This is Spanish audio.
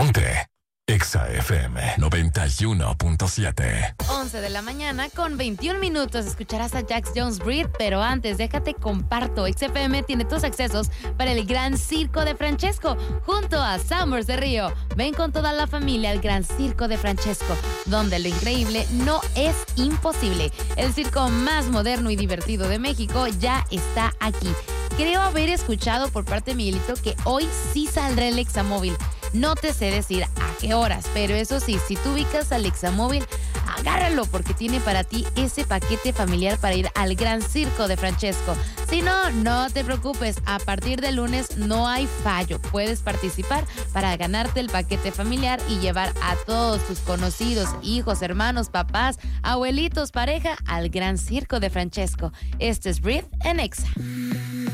Ponte Exa FM 91.7. 11 de la mañana con 21 minutos. Escucharás a Jax Jones Breathe, pero antes déjate comparto. XFM tiene tus accesos para el Gran Circo de Francesco junto a Summers de Río. Ven con toda la familia al Gran Circo de Francesco, donde lo increíble no es imposible. El circo más moderno y divertido de México ya está aquí. Creo haber escuchado por parte de Miguelito que hoy sí saldrá el Examóvil. No te sé decir a qué horas, pero eso sí, si tú ubicas al Examóvil, agárralo porque tiene para ti ese paquete familiar para ir al Gran Circo de Francesco. Si no, no te preocupes, a partir de lunes no hay fallo. Puedes participar para ganarte el paquete familiar y llevar a todos tus conocidos, hijos, hermanos, papás, abuelitos, pareja al Gran Circo de Francesco. Este es Breathe en Exa.